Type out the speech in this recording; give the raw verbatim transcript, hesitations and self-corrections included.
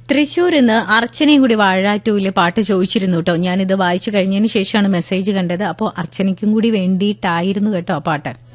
തൃശൂർ ഇന്ന് അർച്ചനയും കൂടി വാഴാറ്റൂല് പാട്ട് ചോദിച്ചിരുന്നു കേട്ടോ. ഞാനിത് വായിച്ചു കഴിഞ്ഞതിന് ശേഷമാണ് മെസ്സേജ് കണ്ടത്. അപ്പോൾ അർച്ചനയ്ക്കും കൂടി വേണ്ടിയിട്ടായിരുന്നു കേട്ടോ ആ പാട്ട്.